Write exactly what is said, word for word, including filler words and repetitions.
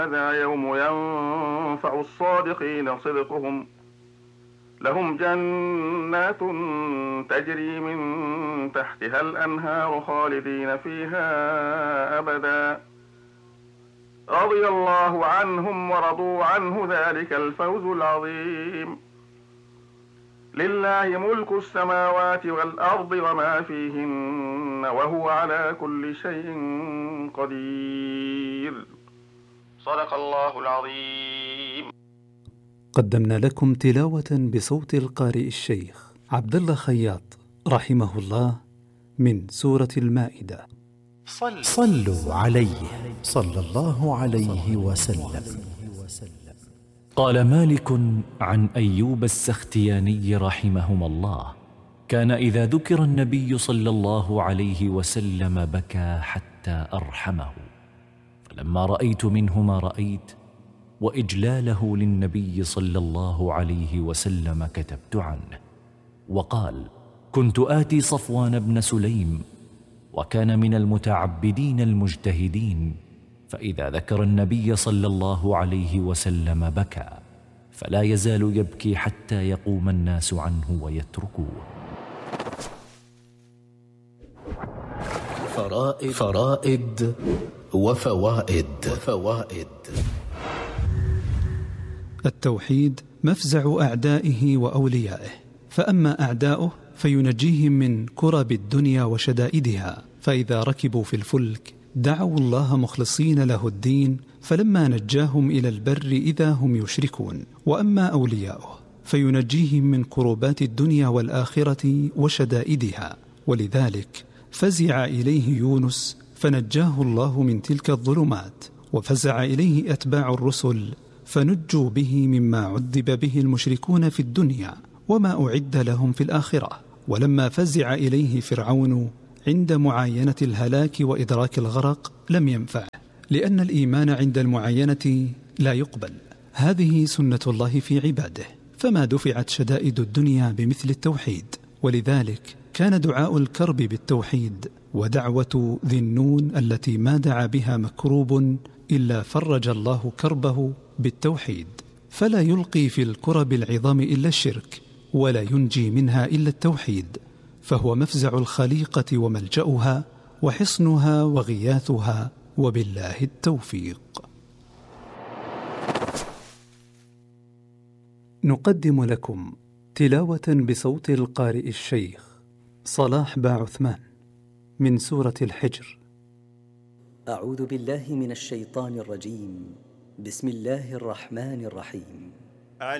هذا يوم ينفع الصادقين صدقهم، لهم جنات تجري من تحتها الأنهار خالدين فيها أبدا، رضي الله عنهم ورضوا عنه، ذلك الفوز العظيم. لله ملك السماوات والأرض وما فيهن وهو على كل شيء قدير. صدق الله العظيم. قدمنا لكم تلاوة بصوت القارئ الشيخ عبد الله خياط رحمه الله من سورة المائدة. صلوا عليه صلى الله عليه وسلم. قال مالك عن أيوب السختياني رحمهما الله: كان إذا ذكر النبي صلى الله عليه وسلم بكى حتى أرحمه، فلما رأيت منه ما رأيت وإجلاله للنبي صلى الله عليه وسلم كتبت عنه. وقال: كنت آتي صفوان بن سليم، وكان من المتعبدين المجتهدين، فإذا ذكر النبي صلى الله عليه وسلم بكى، فلا يزال يبكي حتى يقوم الناس عنه ويتركوه. فرائد, فرائد وفوائد, وفوائد التوحيد مفزع أعدائه وأوليائه، فأما أعداؤه فينجيهم من كرب الدنيا وشدائدها، فإذا ركبوا في الفلك دعوا الله مخلصين له الدين، فلما نجاهم إلى البر إذا هم يشركون. وأما أولياؤه فينجيهم من كربات الدنيا والآخرة وشدائدها، ولذلك فزع إليه يونس فنجاه الله من تلك الظلمات، وفزع إليه أتباع الرسل فنجوا به مما عذب به المشركون في الدنيا وما أعد لهم في الآخرة. ولما فزع إليه فرعون عند معاينة الهلاك وإدراك الغرق لم ينفع، لأن الإيمان عند المعاينة لا يقبل. هذه سنة الله في عباده، فما دفعت شدائد الدنيا بمثل التوحيد. ولذلك كان دعاء الكرب بالتوحيد، ودعوة ذي النون التي ما دعا بها مكروب إلا فرج الله كربه بالتوحيد. فلا يلقي في الكرب العظام إلا الشرك، ولا ينجي منها إلا التوحيد، فهو مفزع الخليقة وملجأها وحصنها وغياثها، وبالله التوفيق. نقدم لكم تلاوة بصوت القارئ الشيخ صلاح با عثمان من سورة الحجر. أعوذ بالله من الشيطان الرجيم. بسم الله الرحمن الرحيم.